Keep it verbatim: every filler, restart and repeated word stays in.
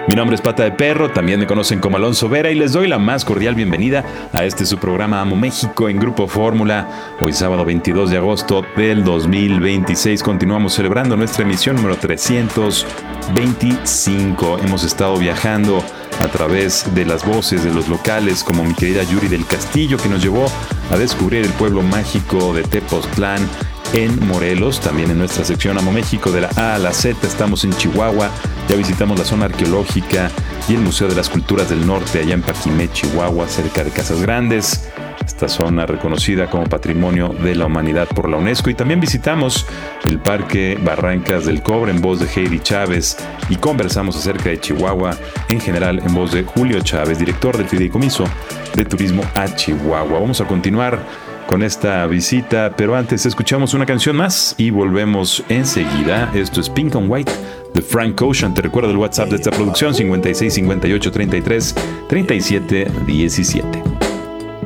Mi nombre es Pata de Perro, también me conocen como Alonso Vera y les doy la más cordial bienvenida a este su programa Amo México en Grupo Fórmula. Hoy sábado veintidós de agosto del dos mil veintiséis continuamos celebrando nuestra emisión número trescientos veinticinco. Hemos estado viajando a través de las voces de los locales como mi querida Yuri del Castillo, que nos llevó a descubrir el pueblo mágico de Tepoztlán en Morelos. También en nuestra sección Amo México de la A a la Z estamos en Chihuahua. Ya visitamos la zona arqueológica y el Museo de las Culturas del Norte allá en Paquimé, Chihuahua, cerca de Casas Grandes, esta zona reconocida como Patrimonio de la Humanidad por la UNESCO. Y también visitamos el Parque Barrancas del Cobre en voz de Heidi Chávez y conversamos acerca de Chihuahua en general en voz de Julio Chávez, director del Fideicomiso de Turismo a Chihuahua. Vamos a continuar con esta visita, pero antes escuchamos una canción más y volvemos enseguida. Esto es Pink and White de Frank Ocean. Te recuerdo el WhatsApp de esta producción: cincuenta y seis, cincuenta y ocho, treinta y tres, treinta y siete, diecisiete.